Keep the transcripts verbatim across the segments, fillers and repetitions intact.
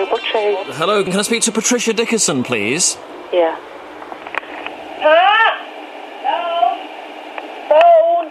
through Butchie. Hello, can I speak to Patricia Dickerson, please? Yeah. Hello? Phone?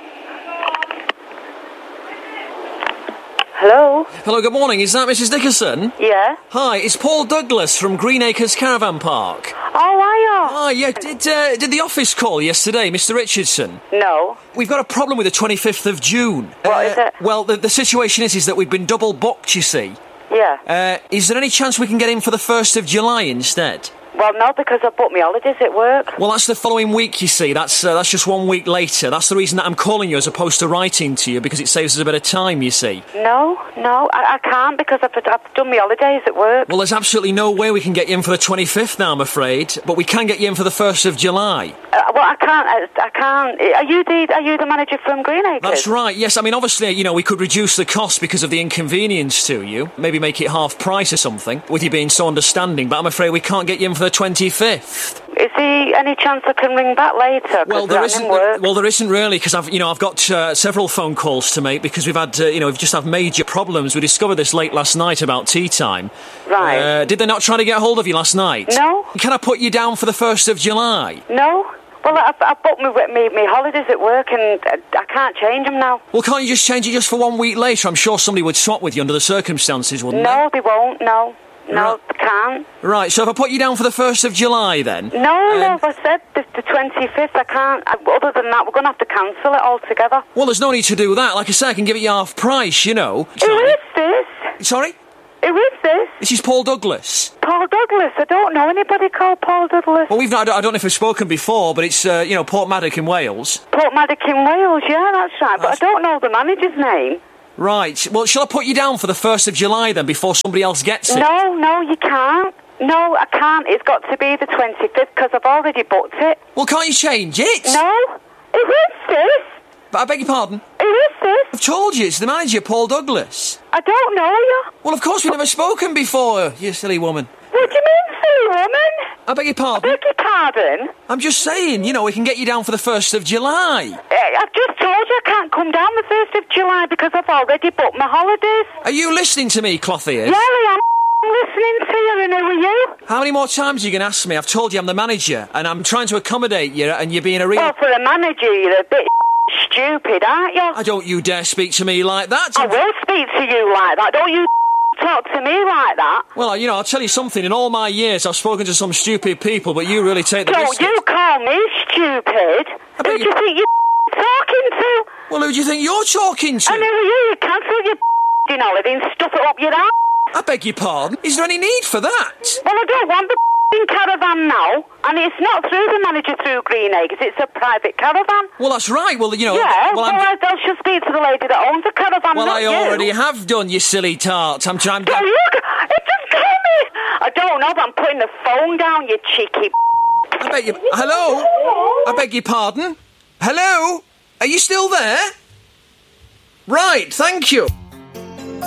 Hello? Hello, good morning. Is that Missus Dickerson? Yeah? Hi, it's Paul Douglas from Greenacres Caravan Park. Oh, are you? Ah, yeah, did, uh, did the office call yesterday, Mister Richardson? No. We've got a problem with the twenty-fifth of June. What uh, is it? Well, the, the situation is, is that we've been double booked, you see. Yeah. Uh, is there any chance we can get in for the first of July instead? Well, no, because I booked my holidays at work. Well, that's the following week, you see. That's uh, that's just one week later. That's the reason that I'm calling you as opposed to writing to you, because it saves us a bit of time, you see. No, no, I, I can't because I've, I've done my holidays at work. Well, there's absolutely no way we can get you in for the twenty-fifth now, I'm afraid. But we can get you in for the first of July. Uh, well, I can't. I, I can't. Are you the Are you the manager from Greenacres? That's right. Yes, I mean, obviously, you know, we could reduce the cost because of the inconvenience to you. Maybe make it half price or something, with you being so understanding. But I'm afraid we can't get you in for the twenty-fifth. Is there any chance I can ring back later? Well, there isn't. Well, there isn't really, because I've, you know, I've got uh, several phone calls to make because we've had, uh, you know, we've just had major problems. We discovered this late last night about tea time. Right. Uh, did they not try to get hold of you last night? No. Can I put you down for the first of July? No. Well, I've, I've booked me, me, me holidays at work and I, I can't change them now. Well, can't you just change it just for one week later? I'm sure somebody would swap with you under the circumstances, wouldn't No, they? they won't. No. No, Right. they can't. Right, so if I put you down for the first of July then? No, um, no, I said the, the twenty-fifth, I can't. I, other than that, we're going to have to cancel it altogether. Well, there's no need to do that. Like I say, I can give it you half price, you know. Who Sorry. is this? Sorry? Who is this? This is Paul Douglas. Paul Douglas. I don't know anybody called Paul Douglas. Well, we've not, I don't, I don't know if we've spoken before, but it's, uh, you know, Portmaddock in Wales. Portmaddock in Wales, yeah, that's right. But That's- I don't know the manager's name. Right. Well, shall I put you down for the first of July then, before somebody else gets it? No, no, you can't. No, I can't. It's got to be the twenty-fifth because I've already booked it. Well, can't you change it? No? Who is this? But I beg your pardon? Who is this? I've told you, it's the manager, Paul Douglas. I don't know you. Well, of course, we've never spoken before, you silly woman. What do you mean, silly woman? I beg your pardon? Beg your pardon? I'm just saying, you know, we can get you down for the first of July. Eh, I've just told you I can't come down the first of July because I've already booked my holidays. Are you listening to me, cloth ears? Yeah, I am listening to you, and who are you? How many more times are you going to ask me? I've told you I'm the manager, and I'm trying to accommodate you, and you're being a real... Well, for a manager, you're a bit stupid, aren't you? I don't you dare speak to me like that. I will speak to you like that. Don't you talk to me like that. Well, you know, I'll tell you something. In all my years, I've spoken to some stupid people, but you really take the Don't biscuit. you call me stupid. I bet Who do you- you think you're talking to? Well, who do you think you're talking to? And who are you? You cancel your holiday and stuff it up your ass. I beg your pardon? Is there any need for that? Well, I don't want the caravan now, and it's not through the manager through Greenacres, it's a private caravan. Well, that's right. Well, you know... Yeah, well, well, I'm... I, I should speak to the lady that owns the caravan, Well, not I you. already have done, you silly tart. I'm trying... So you... It just call me... I don't know, but I'm putting the phone down, you cheeky... I beg your... Hello? I beg your pardon? Hello? Are you still there? Right, thank you.